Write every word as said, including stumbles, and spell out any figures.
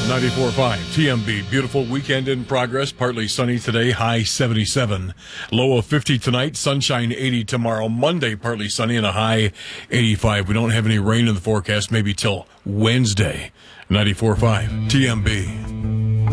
ninety-four point five T M B. Beautiful weekend in progress. Partly sunny today, high seventy-seven. Low of fifty tonight, sunshine eighty tomorrow. Monday, partly sunny and a high eighty-five. We don't have any rain in the forecast, maybe till Wednesday. ninety-four point five T M B.